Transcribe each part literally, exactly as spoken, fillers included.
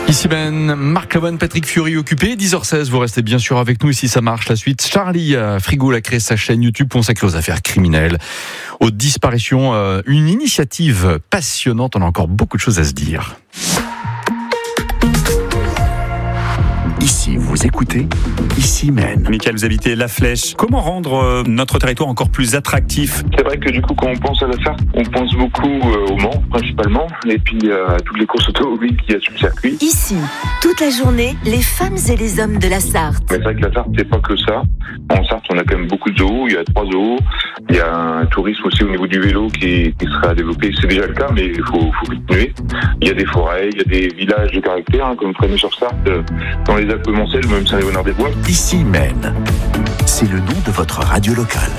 Ici Ben, Marc Lavoine, Patrick Fiori occupé, dix heures seize, vous restez bien sûr avec nous ici, ça marche la suite. Charlie Frigoul a créé sa chaîne YouTube consacrée aux affaires criminelles, aux disparitions, euh, une initiative passionnante, on a encore beaucoup de choses à se dire. Ici, vous écoutez, ici mène. Michael, vous habitez La Flèche. Comment rendre euh, notre territoire encore plus attractif ? C'est vrai que du coup, quand on pense à la Sarthe, on pense beaucoup euh, au Mans, principalement, et puis euh, à toutes les courses automobiles qu'il y a sur le circuit. Ici, toute la journée, les femmes et les hommes de la Sarthe. Mais c'est vrai que la Sarthe, c'est pas que ça. En Sarthe, on a quand même beaucoup de zoos, il y a trois zoos. Il y a un tourisme aussi au niveau du vélo qui, qui sera développé. C'est déjà le cas, mais il faut, faut continuer. Il y a des forêts, il y a des villages de caractère, hein, comme Fresnay-sur-Sarthe, euh, dans les Alpes-Mancelles, même Saint-Léonard-des-Bois. Ici mène. C'est le nom de votre radio locale.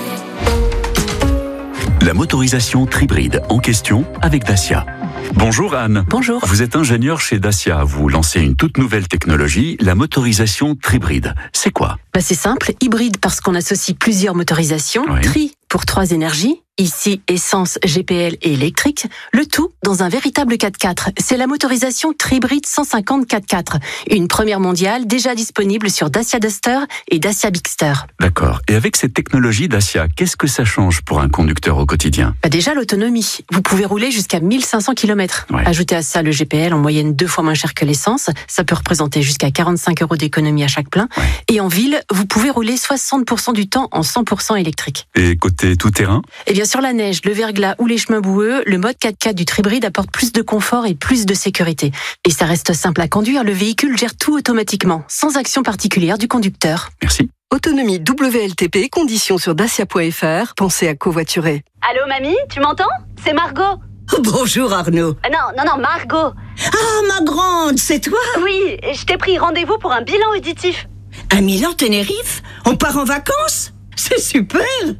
La motorisation Tribride en question avec Dacia. Bonjour Anne. Bonjour. Vous êtes ingénieur chez Dacia. Vous lancez une toute nouvelle technologie, la motorisation Tribride. C'est quoi ? Bah c'est simple, hybride parce qu'on associe plusieurs motorisations, Oui. tri pour trois énergies, ici essence, G P L et électrique, le tout dans un véritable quatre-quatre. C'est la motorisation Tribride cent cinquante quatre-quatre, une première mondiale déjà disponible sur Dacia Duster et Dacia Bigster. D'accord. Et avec cette technologie Dacia, qu'est-ce que ça change pour un conducteur au quotidien ? Bah déjà l'autonomie, vous pouvez rouler jusqu'à mille cinq cents kilomètres. Ouais. Ajoutez à ça le G P L en moyenne deux fois moins cher que l'essence, ça peut représenter jusqu'à quarante-cinq euros d'économie à chaque plein. Ouais. Et en ville, vous pouvez rouler soixante pour cent du temps en cent pour cent électrique. Et côté tout-terrain ? Et bien sur la neige, le verglas ou les chemins boueux, le mode quatre-quatre du Tribride apporte plus de confort et plus de sécurité. Et ça reste simple à conduire, le véhicule gère tout automatiquement, sans action particulière du conducteur. Merci. Autonomie W L T P, conditions sur dacia point f r. Pensez à covoiturer. Allô mamie, tu m'entends ? C'est Margot. Bonjour Arnaud. Ah non, non, non, Margot. Ah ma grande, c'est toi ? Oui, je t'ai pris rendez-vous pour un bilan auditif. À Milan-Tenerife ? On part en vacances ? C'est super !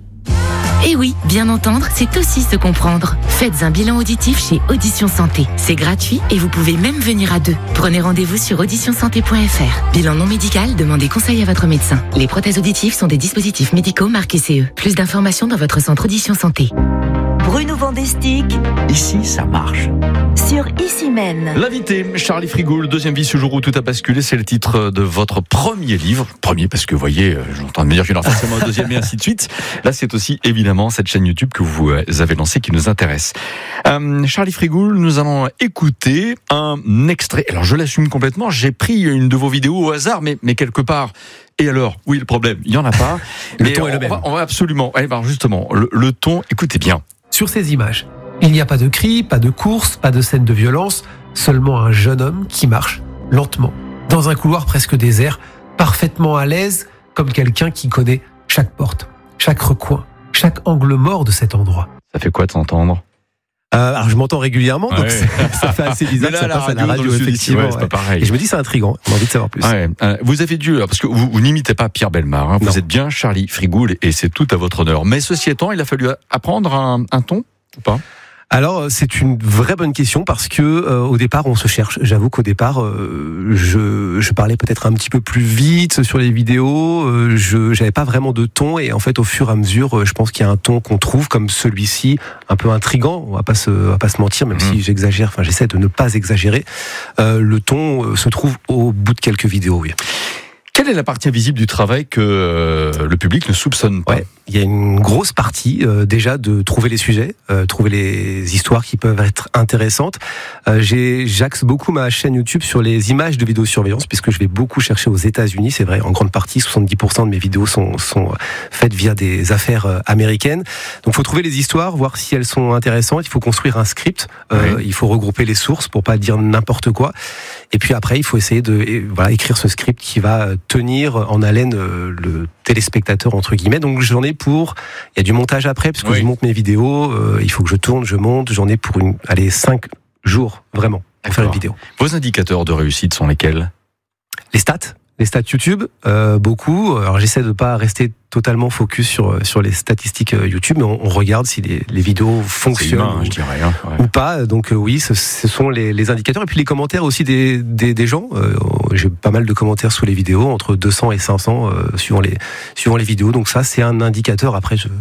Et oui, bien entendre, c'est aussi se comprendre. Faites un bilan auditif chez Audition Santé. C'est gratuit et vous pouvez même venir à deux. Prenez rendez-vous sur audition santé point f r. Bilan non médical, demandez conseil à votre médecin. Les prothèses auditives sont des dispositifs médicaux marqués C E. Plus d'informations dans votre centre Audition Santé. Bruno Vandestick Ici, ça marche. sur Ici Mène. L'invité, Charlie Frigoul, deuxième vie, ce jour où tout a basculé, c'est le titre de votre premier livre. Premier parce que, vous voyez, j'entends me dire qu'il y en a forcément un deuxième et ainsi de suite. Là, c'est aussi évidemment cette chaîne YouTube que vous avez lancée qui nous intéresse. Euh, Charlie Frigoul, nous allons écouter un extrait. Alors, je l'assume complètement, j'ai pris une de vos vidéos au hasard, mais, mais quelque part... Et alors, oui, le problème, il n'y en a pas. Le mais ton on, est le même. On va, on va absolument... Eh ben justement, le, le ton, écoutez bien. Sur ces images, il n'y a pas de cris, pas de course, pas de scène de violence, seulement un jeune homme qui marche lentement, dans un couloir presque désert, parfaitement à l'aise, comme quelqu'un qui connaît chaque porte, chaque recoin, chaque angle mort de cet endroit. Ça fait quoi de s'entendre ? Euh, alors je m'entends régulièrement, donc Ouais. ça fait assez bizarre Mais que là, ça passe à la dans radio, le sud, effectivement. ouais, c'est pas ouais. pareil. Et je me dis c'est intriguant, on a envie de savoir plus. Ouais, euh, vous avez dû, parce que vous, vous n'imitez pas Pierre Bellemare, hein, vous Non. êtes bien Charlie Frigoul et c'est tout à votre honneur. Mais ceci étant, il a fallu apprendre un, un ton ou pas ? Alors c'est une vraie bonne question parce que euh, au départ on se cherche. J'avoue qu'au départ euh, je, je parlais peut-être un petit peu plus vite sur les vidéos. Euh, je j'avais pas vraiment de ton et en fait au fur et à mesure euh, je pense qu'il y a un ton qu'on trouve comme celui-ci un peu intriguant. On va pas se on va pas se mentir même mmh. si j'exagère. Enfin j'essaie de ne pas exagérer. Euh, le ton euh, se trouve au bout de quelques vidéos. Oui. Quelle est la partie invisible du travail que euh, le public ne soupçonne pas ? Ouais, il y a une grosse partie euh, déjà de trouver les sujets, euh, trouver les histoires qui peuvent être intéressantes. Euh, j'ai, j'axe beaucoup ma chaîne YouTube sur les images de vidéosurveillance puisque je vais beaucoup chercher aux États-Unis. C'est vrai, en grande partie, soixante-dix pour cent de mes vidéos sont, sont faites via des affaires euh, américaines. Donc, il faut trouver les histoires, voir si elles sont intéressantes. Il faut construire un script. Euh, oui. Il faut regrouper les sources pour pas dire n'importe quoi. Et puis après, il faut essayer de et, voilà écrire ce script qui va tenir en haleine euh, le téléspectateur entre guillemets. Donc j'en ai pour, il y a du montage après puisque oui. je monte mes vidéos, euh, il faut que je tourne, je monte, j'en ai pour une, allez cinq jours vraiment pour D'accord. faire une vidéo. Vos indicateurs de réussite sont lesquels ? Les stats. Les stats YouTube, euh, beaucoup. Alors j'essaie de pas rester totalement focus sur sur les statistiques YouTube, mais on, on regarde si les, les vidéos fonctionnent humain, ou, je dirais, hein, ouais. ou pas. Donc euh, oui, ce, ce sont les, les indicateurs. Et puis les commentaires aussi des des, des gens. Euh, j'ai pas mal de commentaires sous les vidéos, entre deux cents et cinq cents euh, suivant les suivant les vidéos. Donc ça, c'est un indicateur. Après, je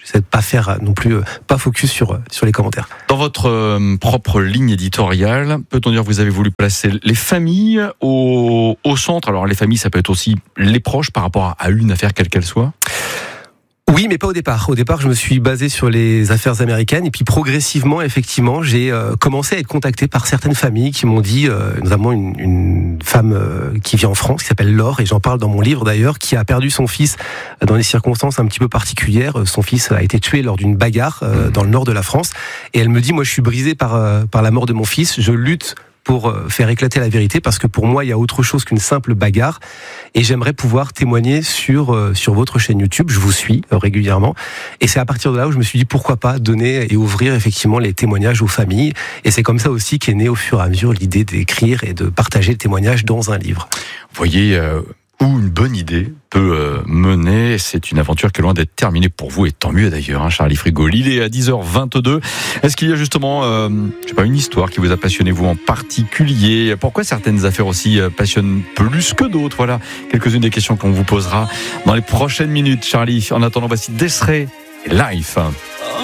J'essaie de pas faire non plus, pas focus sur, sur les commentaires. Dans votre euh, propre ligne éditoriale, peut-on dire que vous avez voulu placer les familles au, au centre? Alors les familles, ça peut être aussi les proches par rapport à une affaire quelle qu'elle soit. Oui, mais pas au départ. Au départ, je me suis basé sur les affaires américaines et puis progressivement, effectivement, j'ai euh, commencé à être contacté par certaines familles qui m'ont dit, euh, notamment une, une femme euh, qui vit en France, qui s'appelle Laure, et j'en parle dans mon livre d'ailleurs, qui a perdu son fils dans des circonstances un petit peu particulières. Son fils a été tué lors d'une bagarre euh, dans le nord de la France, et elle me dit, moi, je suis brisée par euh, par la mort de mon fils. Je lutte pour faire éclater la vérité, parce que pour moi, il y a autre chose qu'une simple bagarre, et j'aimerais pouvoir témoigner sur sur votre chaîne YouTube. Je vous suis régulièrement, et c'est à partir de là où je me suis dit pourquoi pas donner et ouvrir effectivement les témoignages aux familles, et c'est comme ça aussi qu'est née au fur et à mesure l'idée d'écrire et de partager le témoignage dans un livre. Vous voyez euh, où une bonne idée peut euh, mener. C'est une aventure qui est loin d'être terminée pour vous, et tant mieux d'ailleurs, hein, Charlie Frigol. Il est à dix heures vingt-deux. Est-ce qu'il y a justement, euh, je sais pas, une histoire qui vous a passionné, vous en particulier? Pourquoi certaines affaires aussi euh, passionnent plus que d'autres? Voilà, quelques-unes des questions qu'on vous posera dans les prochaines minutes, Charlie. En attendant, voici Des'Ré et Life.